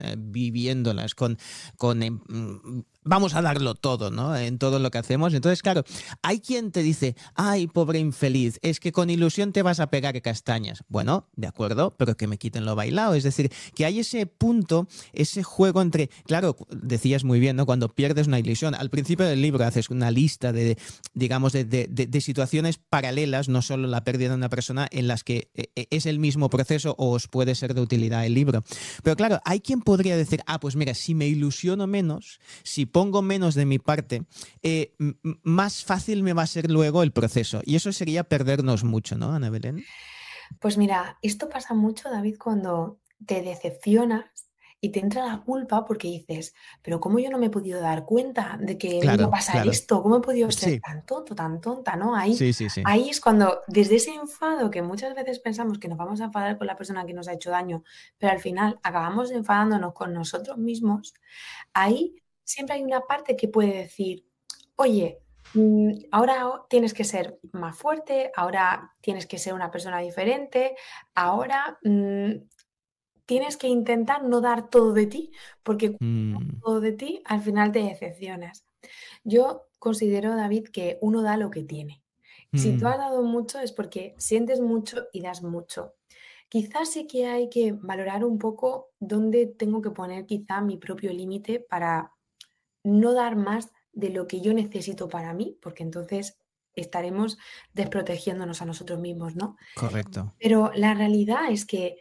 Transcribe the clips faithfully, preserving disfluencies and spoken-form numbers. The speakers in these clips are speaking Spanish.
eh, viviéndolas, con, con em, vamos a darlo todo, ¿no? En todo lo que hacemos. Entonces, claro, hay quien te dice, ay, pobre infeliz, es que con ilusión te vas a pegar castañas. Bueno, de acuerdo, pero que me quiten lo bailado. Es decir, que hay ese punto, ese juego entre, claro, decías muy bien, ¿no? Cuando pierdes una ilusión, al principio del libro haces una lista de, digamos, de, de, de, de situaciones paralelas, no solo la pérdida de una persona, en las que es el mismo proceso o os puede ser de utilidad el libro. Pero claro, hay quien podría decir, ah, pues mira, si me ilusiono menos, si pongo menos de mi parte, eh, más fácil me va a ser luego el proceso. Y eso sería perdernos mucho, ¿no, Ana Belén? Pues mira, esto pasa mucho, David, cuando te decepcionas y te entra la culpa porque dices, pero ¿cómo yo no me he podido dar cuenta de que me iba a Claro, pasar claro. esto? ¿Cómo he podido ser Sí, tan tonto, tan tonta? ¿No? Ahí, sí, sí, sí. ahí es cuando, desde ese enfado que muchas veces pensamos que nos vamos a enfadar con la persona que nos ha hecho daño, pero al final acabamos enfadándonos con nosotros mismos, ahí siempre hay una parte que puede decir, oye, ahora tienes que ser más fuerte, ahora tienes que ser una persona diferente, ahora mmm, tienes que intentar no dar todo de ti, porque cuando das Mm, todo de ti, al final te decepcionas. Yo considero, David, que uno da lo que tiene. Y si tú mm. has dado mucho es porque sientes mucho y das mucho. Quizás sí que hay que valorar un poco dónde tengo que poner quizá mi propio límite para no dar más de lo que yo necesito para mí, porque entonces estaremos desprotegiéndonos a nosotros mismos, ¿no? Correcto. Pero la realidad es que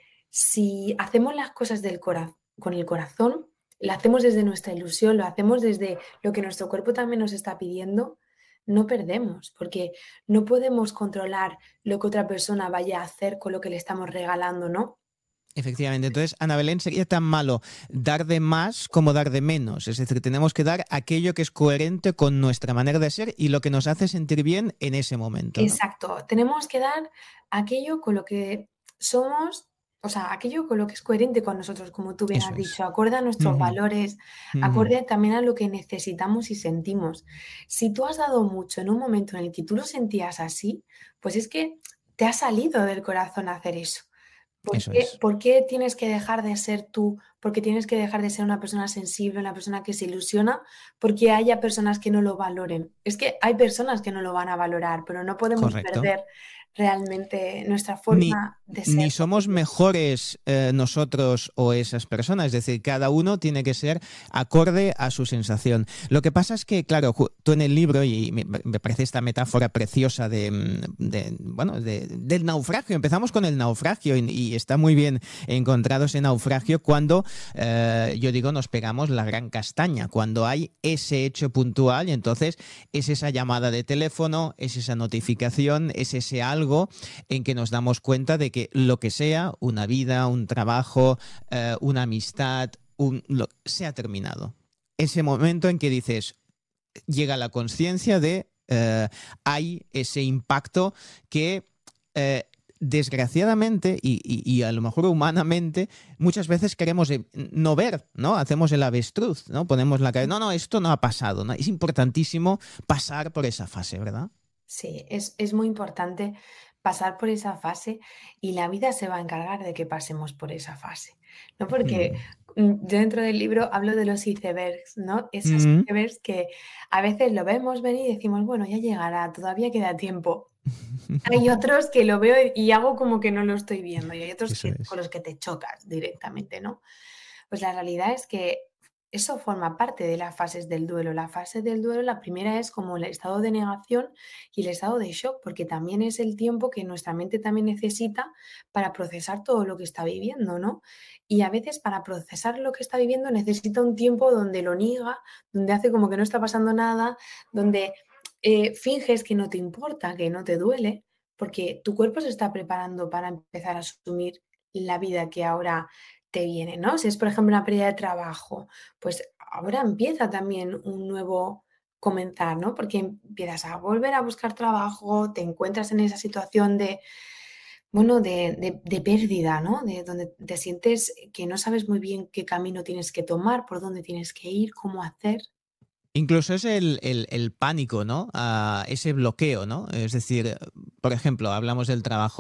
si hacemos las cosas del cora con el corazón, lo hacemos desde nuestra ilusión, lo hacemos desde lo que nuestro cuerpo también nos está pidiendo, no perdemos, porque no podemos controlar lo que otra persona vaya a hacer con lo que le estamos regalando, ¿no? Efectivamente. Entonces, Ana Belén, sería tan malo dar de más como dar de menos. Es decir, tenemos que dar aquello que es coherente con nuestra manera de ser y lo que nos hace sentir bien en ese momento, ¿no? Exacto, tenemos que dar aquello con lo que somos, o sea, aquello con lo que es coherente con nosotros, como tú bien Eso has es. dicho, acorde a nuestros Ujú, valores, ujú. acorde también a lo que necesitamos y sentimos. Si tú has dado mucho en un momento en el que tú lo sentías así, pues es que te ha salido del corazón hacer eso. ¿Por Eso qué, es. por qué tienes que dejar de ser tú? ¿Por qué tienes que dejar de ser una persona sensible, una persona que se ilusiona? Porque haya personas que no lo valoren. Es que hay personas que no lo van a valorar, pero no podemos Correcto. perder realmente nuestra Ni, forma de ser ni como somos individuos. mejores eh, nosotros o esas personas, es decir, cada uno tiene que ser acorde a su sensación. Lo que pasa es que, claro, tú en el libro, y me, me parece esta metáfora preciosa de, de bueno, de, del naufragio, empezamos con el naufragio y, y está muy bien encontrado ese naufragio cuando, eh, yo digo, nos pegamos la gran castaña, cuando hay ese hecho puntual y entonces es esa llamada de teléfono, es esa notificación, es ese algo en que nos damos cuenta de que lo que sea, una vida, un trabajo, eh, una amistad, un, lo, se ha terminado. Ese momento en que dices, llega la conciencia de, eh, hay ese impacto que... Eh, desgraciadamente y, y, y, a lo mejor humanamente muchas veces queremos no ver, ¿no? Hacemos el avestruz, ¿no? Ponemos la cabeza, no, no, esto no ha pasado, ¿no? Es importantísimo pasar por esa fase, ¿verdad? Sí, es, es muy importante pasar por esa fase y la vida se va a encargar de que pasemos por esa fase, ¿no? Porque Mm. mm, yo dentro del libro hablo de los icebergs, ¿no? Esos Mm. icebergs que a veces lo vemos venir y decimos, bueno, ya llegará, todavía queda tiempo. Hay otros que lo veo y hago como que no lo estoy viendo y hay otros Eso que, con es. los que te chocas directamente, ¿no? Pues la realidad es que eso forma parte de las fases del duelo. La fase del duelo, la primera es como el estado de negación y el estado de shock, porque también es el tiempo que nuestra mente también necesita para procesar todo lo que está viviendo, ¿no? Y a veces para procesar lo que está viviendo necesita un tiempo donde lo niega, donde hace como que no está pasando nada, donde eh, finges que no te importa, que no te duele, porque tu cuerpo se está preparando para empezar a asumir la vida que ahora te viene, ¿no? Si es, por ejemplo, una pérdida de trabajo, pues ahora empieza también un nuevo comenzar, ¿no? Porque empiezas a volver a buscar trabajo, te encuentras en esa situación de, bueno, de, de, de pérdida, ¿no? De donde te sientes que no sabes muy bien qué camino tienes que tomar, por dónde tienes que ir, cómo hacer. Incluso es el, el, el pánico, ¿no? A ese bloqueo, ¿no? Es decir, por ejemplo, hablamos del trabajo.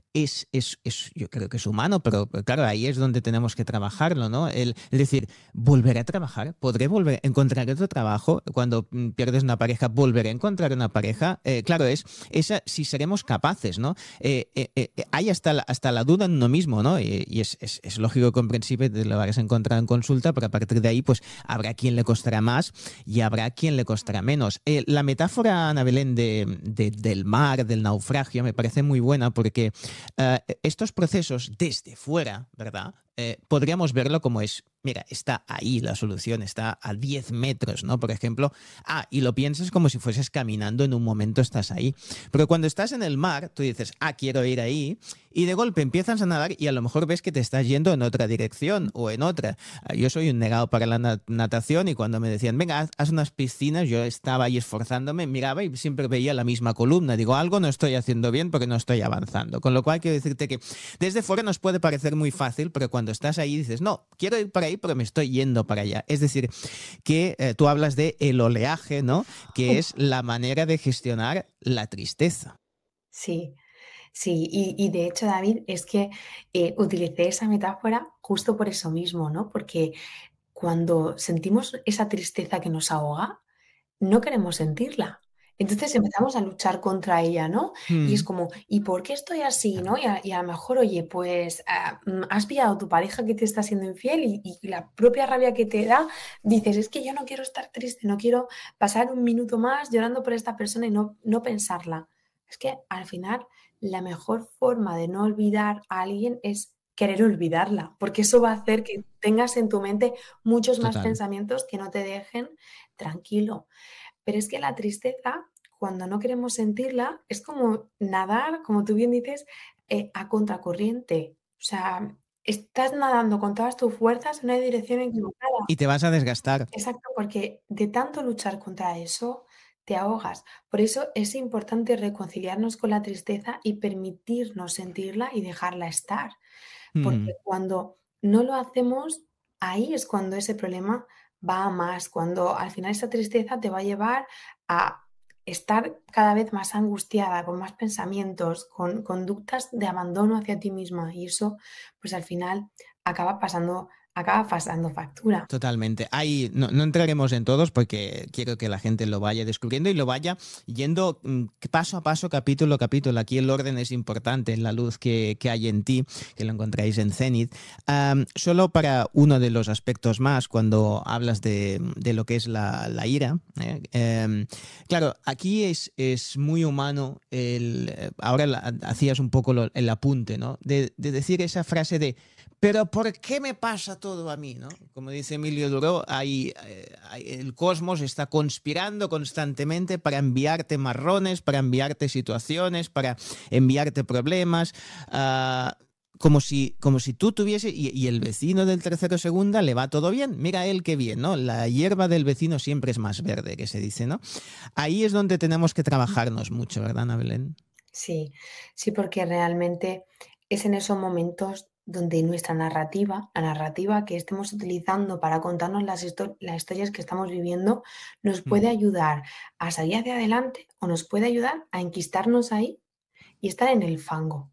es, es, es, yo creo que es humano, pero pero claro, ahí es donde tenemos que trabajarlo, ¿no? El, es decir, volveré a trabajar, podré volver, encontrar otro trabajo. Cuando mm, pierdes una pareja, volveré a encontrar una pareja. Eh, claro, es esa, si seremos capaces, ¿no? Eh, eh, eh, hay hasta la, hasta la duda en uno mismo, ¿no? Y, y es, es, es lógico y comprensible, te lo habrás encontrado en consulta, pero a partir de ahí, pues habrá quien le costará más y habrá quien le costará menos. Eh, la metáfora, Ana Belén, de, de, del mar, del naufragio, me parece muy buena porque uh, estos procesos desde fuera, ¿verdad? Eh, podríamos verlo como es, mira, está ahí la solución, está a diez metros, ¿no? Por ejemplo, ah, y lo piensas como si fueses caminando, en un momento estás ahí. Pero cuando estás en el mar, tú dices, ah, quiero ir ahí, y de golpe empiezas a nadar y a lo mejor ves que te estás yendo en otra dirección o en otra. Ah, yo soy un negado para la nat- natación y cuando me decían, venga, haz, haz unas piscinas, yo estaba ahí esforzándome, miraba y siempre veía la misma columna. Digo, algo no estoy haciendo bien porque no estoy avanzando. Con lo cual quiero decirte que desde fuera nos puede parecer muy fácil, pero cuando estás ahí dices, no, quiero ir para ahí, pero me estoy yendo para allá. Es decir, que eh, tú hablas de el oleaje, ¿no? Que es la manera de gestionar la tristeza. Sí, sí, y, y de hecho, David, es que eh, utilicé esa metáfora justo por eso mismo, ¿no? Porque cuando sentimos esa tristeza que nos ahoga, no queremos sentirla. Entonces empezamos a luchar contra ella, ¿no? Y es Mm, como, ¿y por qué estoy así, no? Y a, y a lo mejor, oye, pues ah, mm, has pillado a tu pareja que te está siendo infiel y, y la propia rabia que te da, dices, es que yo no quiero estar triste, no quiero pasar un minuto más llorando por esta persona y no, no pensarla. Es que al final la mejor forma de no olvidar a alguien es querer olvidarla, porque eso va a hacer que tengas en tu mente muchos más total. pensamientos que no te dejen tranquilo. Pero es que la tristeza, cuando no queremos sentirla, es como nadar, como tú bien dices, eh, a contracorriente. O sea, estás nadando con todas tus fuerzas en una dirección equivocada. Y te vas a desgastar. Exacto, porque de tanto luchar contra eso, te ahogas. Por eso es importante reconciliarnos con la tristeza y permitirnos sentirla y dejarla estar. Porque Mm. cuando no lo hacemos, ahí es cuando ese problema va a más, cuando al final esa tristeza te va a llevar a estar cada vez más angustiada, con más pensamientos, con conductas de abandono hacia ti misma y eso, pues al final acaba pasando, acaba pasando factura. Totalmente. Ahí no, no entraremos en todos porque quiero que la gente lo vaya descubriendo y lo vaya yendo mm, paso a paso, capítulo a capítulo. Aquí el orden es importante en la luz que, que hay en ti, que lo encontráis en Zenith. Am, solo para uno de los aspectos más, cuando hablas de, de lo que es la, la ira. ¿eh? Em, claro, aquí es, es muy humano el. eh, Ahora la- hacías un poco lo- el apunte, ¿no? De, de decir esa frase de pero ¿por qué me pasa todo a mí? ¿No? Como dice Emilio Duro, hay, eh, hay- el cosmos está conspirando constantemente para enviarte marrones, para enviarte situaciones, para enviarte problemas. ah, como si, como si tú tuviese, y, y el vecino del tercero segunda le va todo bien. Mira él qué bien, ¿no? La hierba del vecino siempre es más verde, que se dice, ¿no? Ahí es donde tenemos que trabajarnos mucho, ¿verdad, Ana Belén? Sí, sí, porque realmente es en esos momentos donde nuestra narrativa, la narrativa que estemos utilizando para contarnos las, histo- las historias que estamos viviendo, nos puede Mm, ayudar a salir hacia adelante o nos puede ayudar a enquistarnos ahí y estar en el fango.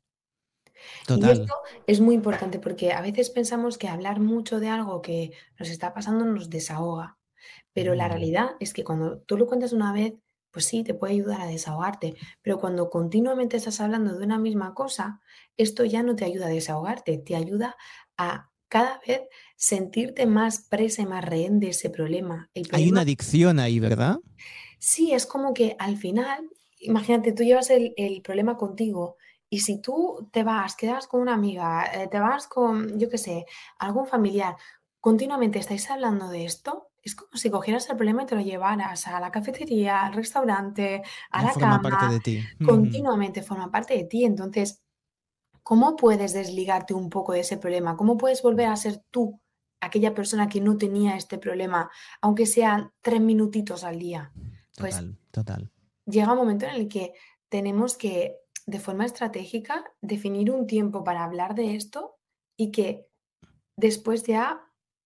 Y esto total. es muy importante porque a veces pensamos que hablar mucho de algo que nos está pasando nos desahoga, pero la Mm. realidad es que cuando tú lo cuentas una vez, pues sí, te puede ayudar a desahogarte, pero cuando continuamente estás hablando de una misma cosa, esto ya no te ayuda a desahogarte, te ayuda a cada vez sentirte más presa y más rehén de ese problema. El Hay una problema adicción ahí, ¿verdad? sí, es como que al final, imagínate, tú llevas el, el problema contigo y si tú te vas, quedas con una amiga, eh, te vas con, yo qué sé, algún familiar, continuamente estáis hablando de esto, es como si cogieras el problema y te lo llevaras a la cafetería, al restaurante, a Ya la forma parte cama, de ti. Ujú. continuamente forma parte de ti. Entonces, ¿cómo puedes desligarte un poco de ese problema? ¿Cómo puedes volver a ser tú, aquella persona que no tenía este problema, aunque sean tres minutitos al día? Pues Total, total. llega un momento en el que tenemos que, de forma estratégica, definir un tiempo para hablar de esto y que después ya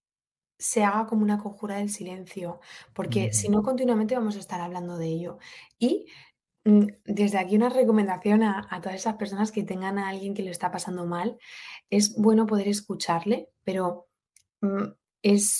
se haga como una conjura del silencio, porque si Ujú. no continuamente vamos a estar hablando de ello. Y Mm, Desde aquí una recomendación a, a todas esas personas que tengan a alguien que lo está pasando mal. Es bueno poder escucharle, pero mm, es